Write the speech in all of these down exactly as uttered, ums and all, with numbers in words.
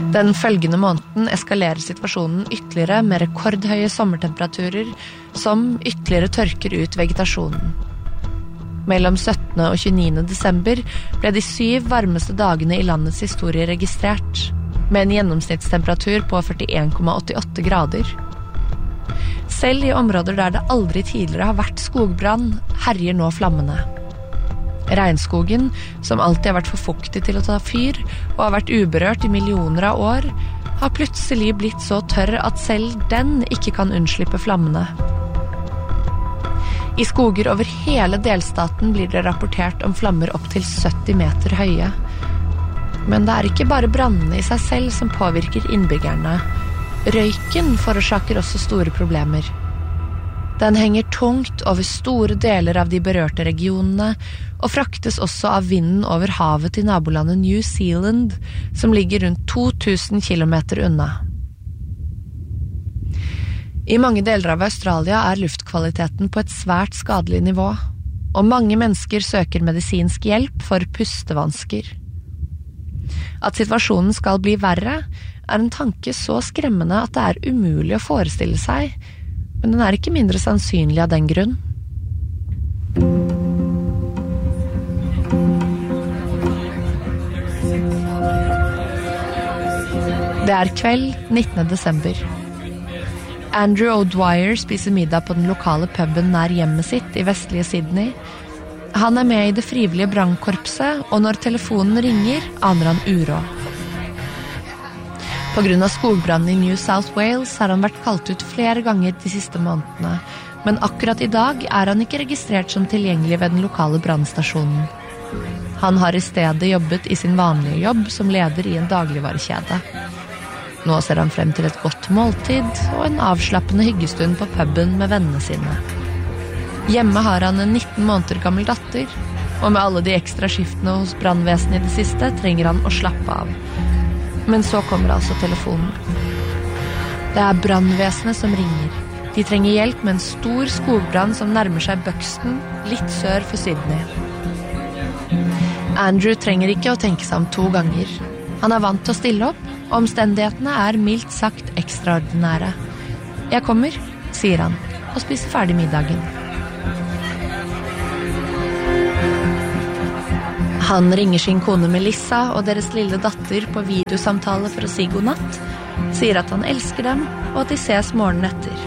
Den følgende måneden eskalerer situasjonen ytterligere med rekordhøye sommertemperaturer som ytterligere tørker ut vegetasjonen. Mellom syttende og tjueniende desember ble de syv varmeste dagene i landets historie registrert, med en gjennomsnittstemperatur på førtien komma åttiåtte grader. Selv i områder der det aldri tidligere har vært skogbrann, herjer nå flammene. Regnskogen, som alltid har vært for fuktig til å ta fyr, og har vært uberørt i millioner av år, har plutselig blitt så tørr at selv den ikke kan unnslippe flammene. I skoger over hele delstaten blir det rapportert om flammer opp til sytti meter høye. Men det er ikke bare brannene i seg selv som påvirker innbyggerne. Røyken forårsaker også store problemer. Den henger tungt over store deler av de berørte regionene, og fraktes også av vinden over havet til nabolandet New Zealand, som ligger rundt to tusen kilometer unna. I mange deler av Australia er luftkvaliteten på et svært skadelig nivå, og mange mennesker søker medisinsk hjelp for pustevansker. At situasjonen skal bli verre, er en tanke så skremmende at det er umulig å forestille seg, men den er ikke mindre sannsynlig av den grunn. Det er kveld nittende desember. Andrew O'Dwyer spiser middag på den lokale puben nær hjemmet sitt i vestlige Sydney. Han er med i det frivillige brannkorpset, og når telefonen ringer, aner han uråd. På grunn av skogbrannen i New South Wales har han vært kalt ut flere ganger de siste månedene, men akkurat i dag er han ikke registrert som tilgjengelig ved den lokale brannstasjonen. Han har i stedet jobbet i sin vanlige jobb som leder i en dagligvarekjede. Nå ser han frem til et godt måltid og en avslappende hyggestund på puben med vennene sine. Hjemme har han en nitten måneder gammel datter, og med alle de ekstra skiftene hos brannvesenet i det siste trenger han å slappe av. Men så kommer altså telefonen. Det er brannvesenet som ringer. De trenger hjelp med en stor skogbrann som nærmer seg Buxton, litt sør for Sydney. Andrew trenger ikke å tenke seg om to ganger. Han er vant til å stille opp, og omstendighetene er mildt sagt ekstraordinære. Jeg kommer, sier han, og spiser ferdig middagen. Han ringer sin kone Melissa og deres lille datter på videosamtale for å si god natt, sier at han elsker dem, og at de ses morgenen etter.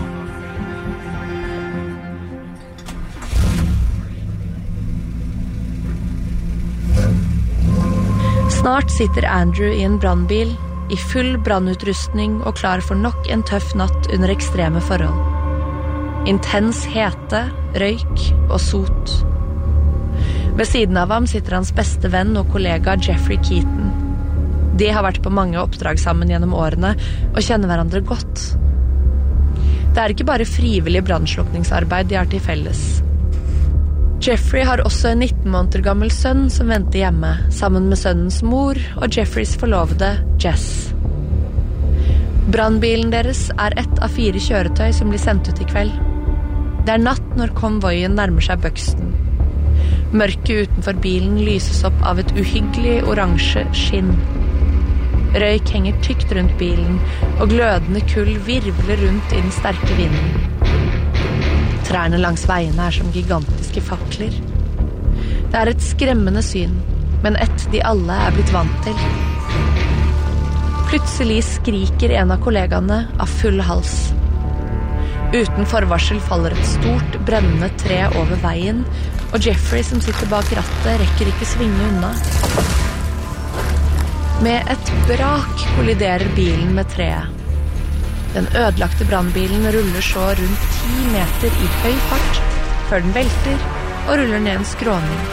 Snart sitter Andrew i en brannbil, i full brannutrustning og klar for nok en tøff natt under ekstreme forhold. Intens hete, røyk og sot. Ved siden av ham sitter hans beste venn og kollega Jeffrey Keaton. De har vært på mange oppdrag sammen gjennom årene og kjenner hverandre godt. Det er ikke bare frivillig brannslukningsarbeid de har til felles. Jeffrey har også en nitten måneder gammel sønn som venter hjemme, sammen med sønnens mor og Jeffreys forlovede, Jess. Brannbilen deres er ett av fire kjøretøy som blir sendt ut i kveld. Det er natt når konvoien nærmer seg Buxton. Mørket utenfor bilen lyses opp av et uhyggelig oransje skinn. Røyk henger tykt rundt bilen, og glødende kull virvler rundt i den sterke vinden. Trærne langs veiene er som gigantiske fakler. Det er et skremmende syn, men ett de alle er blitt vant til. Plutselig skriker en av kollegaene av full hals. Uten forvarsel faller et stort, brennende tre over veien, og Jeffrey som sitter bak rattet rekker ikke svinge unna. Med et brak kolliderer bilen med treet. Den ødelagte brannbilen ruller så rundt ti meter i høy fart, før den velter og ruller ned en skråning.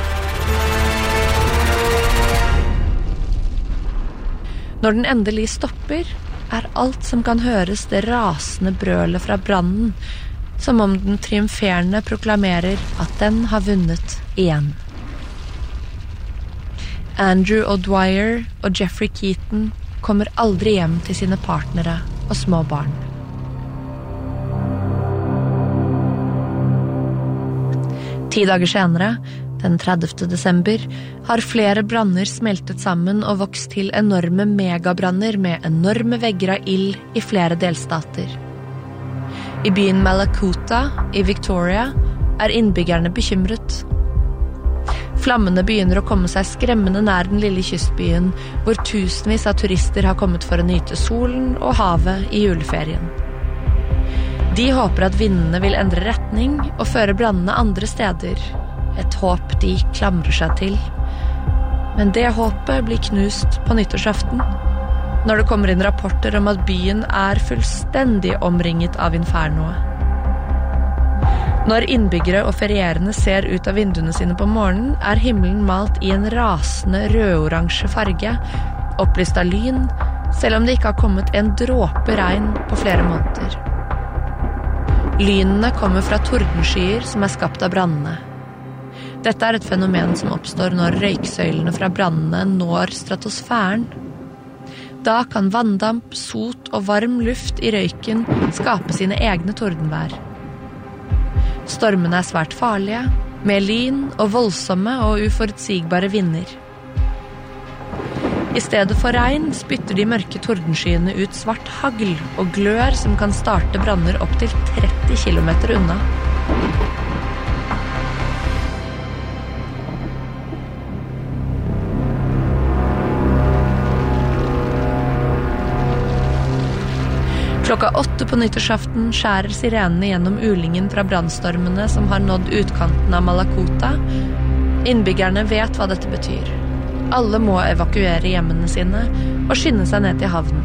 Når den endelig stopper, er alt som kan høres det rasende brølet fra brannen, som om den triumferende proklamerer at den har vunnet igjen. Andrew O'Dwyer og Jeffrey Keaton kommer aldri hjem til sine partnere og små barn. Ti dager senere, Den tredivte desember har flere branner smeltet sammen og vokst til enorme megabranner med enorme vegger av ild i flere delstater. I byen Malakuta i Victoria er innbyggerne bekymret. Flammene begynner å komme seg skremmende nær den lille kystbyen, hvor tusenvis av turister har kommet for å nyte solen og havet i juleferien. De håper at vindene vil endre retning og føre brannene andre steder. Et håp de klamrer seg til. Men det håpet blir knust på nyttårsaften, når det kommer inn rapporter om at byen er fullstendig omringet av infernoet. Når innbyggere og ferierende ser ut av vinduene sine på morgenen, er himmelen malt i en rasende rødoransje farge, opplyst av lyn, selv om det ikke har kommet en dråpe regn på flere måneder. Lynene kommer fra tordenskyer som er skapt av brannene. Dette er et fenomen som oppstår når røyksøylene fra brannene når stratosfæren. Da kan vanndamp, sot og varm luft i røyken skape sine egne tordenvær. Stormene er svært farlige, med lyn og voldsomme og uforutsigbare vinder. I stedet for regn spytter de mørke tordenskyene ut svart hagl og glør som kan starte branner opp til tretti kilometer unna. Klokka åtte på nyttårsaften skjærer sirenene gjennom ulingen fra brannstormene som har nådd utkanten av Malakuta. Innbyggerne vet hva dette betyr. Alle må evakuere hjemmene sine og skynde seg ned til havnen.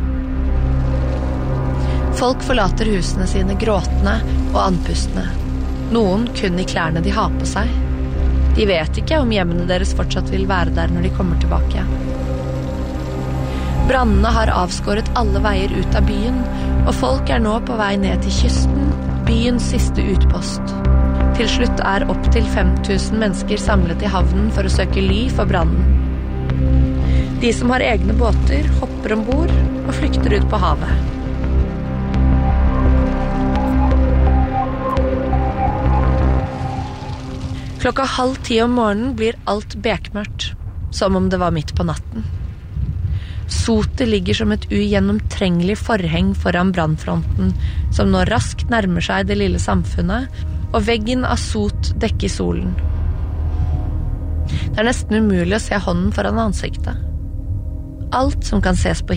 Folk forlater husene sine gråtende og andpustne. Noen kun i klærne de har på seg. De vet ikke om hjemmene deres fortsatt vil være der når de kommer tilbake. Brannene har avskåret alle veier ut av byen, og folk er nå på vei ned til kysten, byens siste utpost. Til slutt er opp til fem tusen mennesker samlet i havnen for å søke ly for brannen. De som har egne båter hopper ombord og flykter ut på havet. Klokka halv ti om morgenen blir alt bekmørkt, som om det var midt på natten. Sotet ligger som et ugjennomtrengelig forheng foran brannfronten, som nå raskt nærmer seg det lille samfunnet, og veggen av sot dekker solen. Det er nesten umulig å se hånden foran ansiktet. Alt som kan ses på